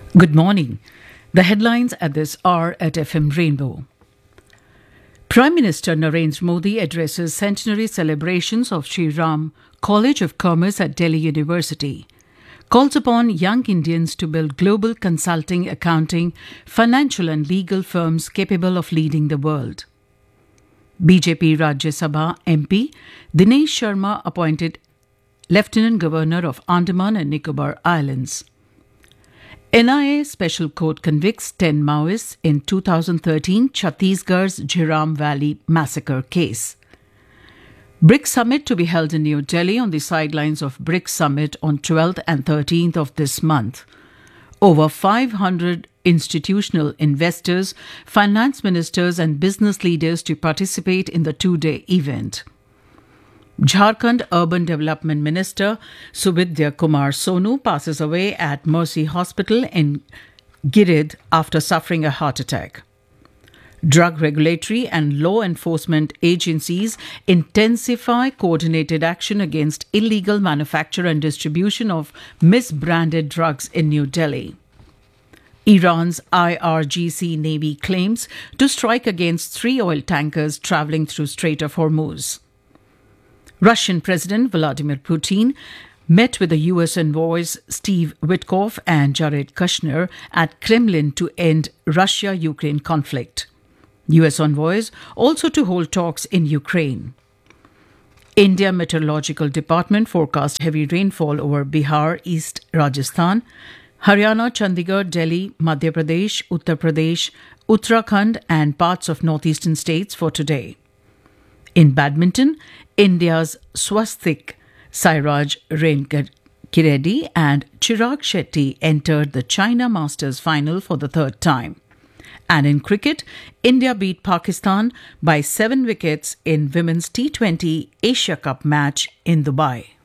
Good morning. The headlines at this hour at FM Rainbow. Prime Minister Narendra Modi addresses centenary celebrations of Sri Ram College of Commerce at Delhi University. Calls upon young Indians to build global consulting, accounting, financial and legal firms capable of leading the world. BJP Rajya Sabha MP Dinesh Sharma appointed Lieutenant Governor of Andaman and Nicobar Islands. NIA Special Court convicts 10 Maoists in 2013 Chhattisgarh's Jhiram Valley massacre case. BRICS Summit to be held in New Delhi on the sidelines of BRICS Summit on 12th and 13th of this month. Over 500 institutional investors, finance ministers and business leaders to participate in the two-day event. Jharkhand Urban Development Minister Subidya Kumar Sonu passes away at Mercy Hospital in Girid after suffering a heart attack. Drug regulatory and law enforcement agencies intensify coordinated action against illegal manufacture and distribution of misbranded drugs in New Delhi. Iran's IRGC Navy claims to strike against 3 oil tankers travelling through Strait of Hormuz. Russian President Vladimir Putin met with the U.S. envoys Steve Witkoff and Jared Kushner at Kremlin to end Russia-Ukraine conflict. U.S. envoys also to hold talks in Ukraine. India Meteorological Department forecast heavy rainfall over Bihar, East Rajasthan, Haryana, Chandigarh, Delhi, Madhya Pradesh, Uttar Pradesh, Uttarakhand and parts of northeastern states for today. In badminton, India's Swastik Sairaj Rankireddy and Chirag Shetty entered the China Masters final for the third time. And in cricket, India beat Pakistan by 7 wickets in Women's T20 Asia Cup match in Dubai.